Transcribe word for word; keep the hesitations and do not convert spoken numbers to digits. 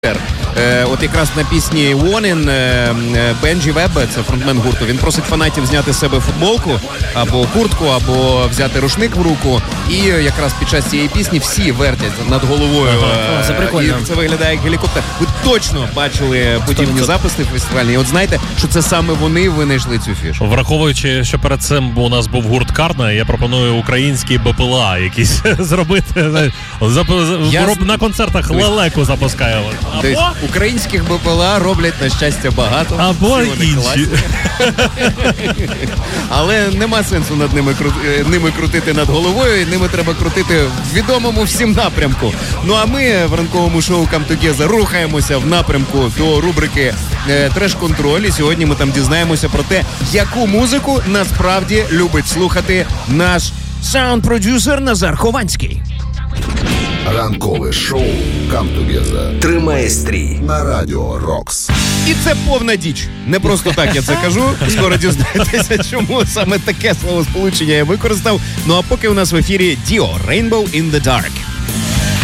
Е, от якраз на пісні «Warning» е, Бенджі Веб, це фронтмен гурту, він просить фанатів зняти з себе футболку або куртку, або взяти рушник в руку. І якраз під час цієї пісні всі вертять над головою. Ага, це прикольно. І це виглядає як гелікоптер. Ви точно бачили подібні записи фестивальні. І от знаєте, що це саме вони винайшли цю фішку. Враховуючи, що перед цим у нас був гурт «Карна», я пропоную українські БПЛА якісь зробити. Я... На концертах лелеку запускаємо. Або... Українських БПЛА роблять, на щастя, багато. Або інші. Але нема сенсу над ними, кру... ними крутити над головою, і ними треба крутити в відомому всім напрямку. Ну а ми в ранковому шоу «Come Together» рухаємося в напрямку до рубрики «Треш-контроль». І сьогодні ми там дізнаємося про те, яку музику насправді любить слухати наш саунд-продюсер Назар Хованський. Ранкове шоу «Come Together» тримає стрій на Радіо Рокс. І це повна діч. Не просто так я це кажу. Скоро дізнаєтеся, чому саме таке словосполучення я використав. Ну а поки у нас в ефірі Діо «Rainbow in the Dark».